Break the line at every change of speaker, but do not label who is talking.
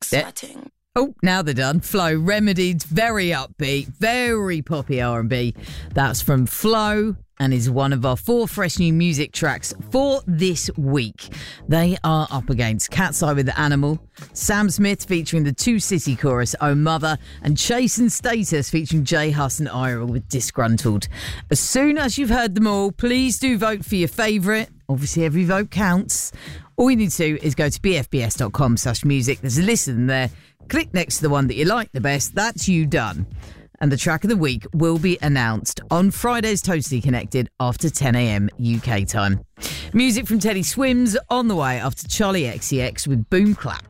sweating.
Oh, now they're done. Flo, Remedies, very upbeat, very poppy R&B. That's from Flo and is one of our 4 fresh new music tracks for this week. They are up against Cat's Eye with the Animal, Sam Smith featuring the Two City chorus, Oh Mother, and Chase and Status featuring J Hus and Ira with Disgruntled. As soon as you've heard them all, please do vote for your favourite. Obviously, every vote counts. All you need to do is go to bfbs.com/music. There's a list of them there. Click next to the one that you like the best. That's you done. And the track of the week will be announced on Friday's Totally Connected after 10 a.m. UK time. Music from Teddy Swims on the way after Charlie XCX with Boom Clap.